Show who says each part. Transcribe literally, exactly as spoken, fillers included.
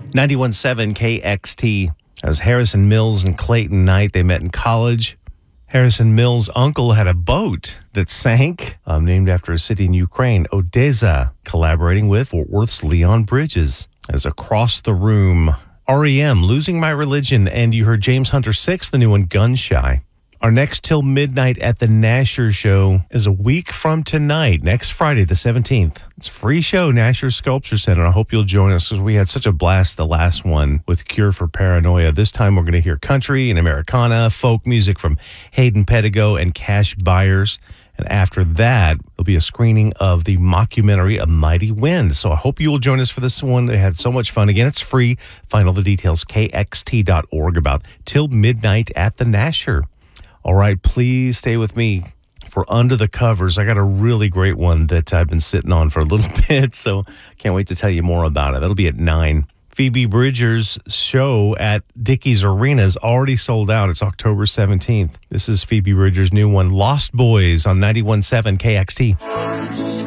Speaker 1: ninety-one point seven K X T. As Harrison Mills and Clayton Knight, they met in college. Harrison Mills' uncle had a boat that sank, um, named after a city in Ukraine, Odessa, collaborating with Fort Worth's Leon Bridges. As Across the Room, R E M, Losing My Religion, and you heard James Hunter six, the new one, Gun Shy. Our next Till Midnight at the Nasher Show is a week from tonight, next Friday, the seventeenth. It's a free show, Nasher Sculpture Center. I hope you'll join us because we had such a blast the last one with Cure for Paranoia. This time we're going to hear country and Americana, folk music from Hayden Pedigo and Cash Byers. And after that, there'll be a screening of the mockumentary A Mighty Wind. So I hope you will join us for this one. They had so much fun. Again, it's free. Find all the details, K X T dot org, about Till Midnight at the Nasher. All right, please stay with me for Under the Covers. I got a really great one that I've been sitting on for a little bit, so can't wait to tell you more about it. That'll be at nine. Phoebe Bridgers' show at Dickies Arena is already sold out. It's October seventeenth. This is Phoebe Bridgers' new one, Lost Boys, on ninety-one point seven K X T.